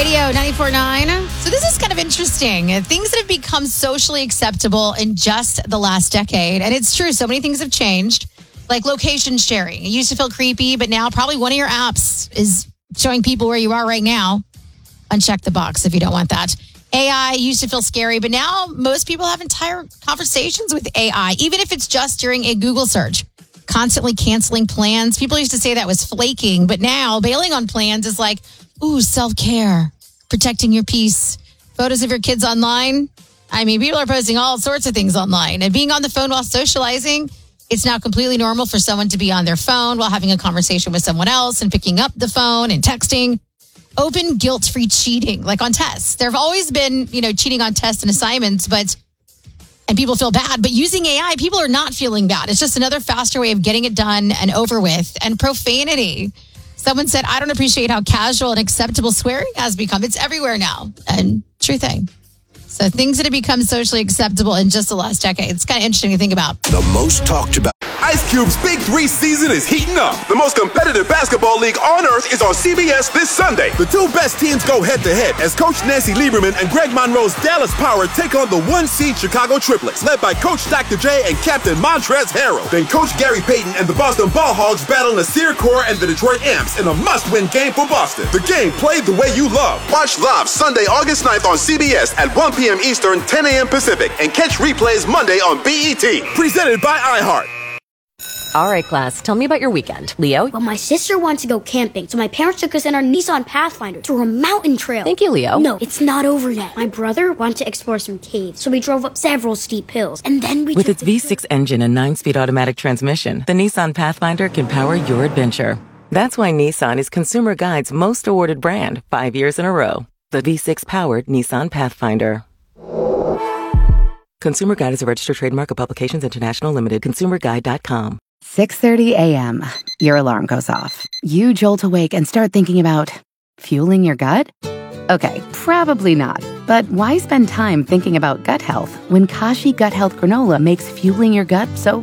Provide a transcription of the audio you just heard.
Radio 94.9. So this is kind of interesting. Things that have become socially acceptable in just the last decade. And it's true, so many things have changed. Like location sharing. It used to feel creepy, but now probably one of your apps is showing people where you are right now. Uncheck the box if you don't want that. AI used to feel scary, but now most people have entire conversations with AI, even if it's just during a Google search. Constantly canceling plans. People used to say that was flaking, but now bailing on plans is like, ooh, self-care, protecting your peace. Photos of your kids online. I mean, people are posting all sorts of things online. And being on the phone while socializing, it's now completely normal for someone to be on their phone while having a conversation with someone else and picking up the phone and texting. Open guilt-free cheating, like on tests. There have always been, cheating on tests and assignments, and people feel bad. But using AI, people are not feeling bad. It's just another faster way of getting it done and over with. And profanity. Someone said, I don't appreciate how casual and acceptable swearing has become. It's everywhere now. And true thing. So things that have become socially acceptable in just the last decade. It's kind of interesting to think about. The most talked about. Ice Cube's Big 3 season is heating up. The most competitive basketball league on earth is on CBS this Sunday. The two best teams go head-to-head as Coach Nancy Lieberman and Greg Monroe's Dallas Power take on the one-seed Chicago Triplets, led by Coach Dr. J and Captain Montrezl Harrell. Then Coach Gary Payton and the Boston Ball Hogs battle Nasir Kaur and the Detroit Amps in a must-win game for Boston. The game played the way you love. Watch live Sunday, August 9th on CBS at 1 p.m. Eastern, 10 a.m. Pacific, and catch replays Monday on BET. Presented by iHeart. All right, class, tell me about your weekend. Leo? Well, my sister wanted to go camping, so my parents took us in our Nissan Pathfinder to a mountain trail. Thank you, Leo. No, it's not over yet. My brother wanted to explore some caves, so we drove up several steep hills, and then we With its V6 engine and 9-speed automatic transmission, the Nissan Pathfinder can power your adventure. That's why Nissan is Consumer Guide's most awarded brand 5 years in a row. The V6-powered Nissan Pathfinder. Consumer Guide is a registered trademark of Publications International Limited. ConsumerGuide.com. 6:30 a.m. Your alarm goes off. You jolt awake and start thinking about fueling your gut? Okay, probably not. But why spend time thinking about gut health when Kashi Gut Health Granola makes fueling your gut so